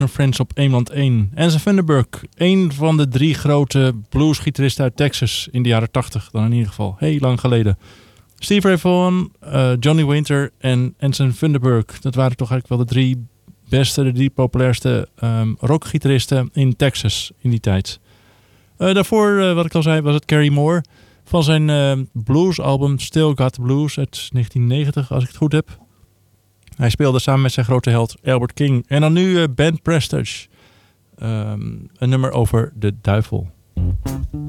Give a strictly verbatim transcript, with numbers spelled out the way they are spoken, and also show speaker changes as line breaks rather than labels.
Friends op Eemland één. Anson Funderburk, een van de drie grote bluesgitaristen uit Texas in de jaren tachtig. Dan in ieder geval, heel lang geleden. Steve Ray Vaughan, uh, Johnny Winter en Anson Funderburk. Dat waren toch eigenlijk wel de drie beste, de drie populairste um, rockgitaristen in Texas in die tijd. Uh, daarvoor, uh, wat ik al zei, was het Gary Moore van zijn uh, bluesalbum Still Got the Blues uit negentien negentig, als ik het goed heb. Hij speelde samen met zijn grote held Albert King. En dan nu uh, Ben Prestage. Um, een nummer over de duivel.